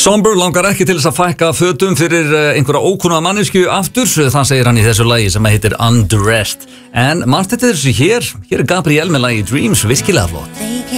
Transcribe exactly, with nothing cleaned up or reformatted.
Somber langar ekki til þess að fækka fötum fyrir einhverja ókunna mannesku aftur, það segir hann í þessu lagi sem heitir Undressed. En manst þetta þessu hér, hér er Gabriel með lagi Dreams, virkilega flott.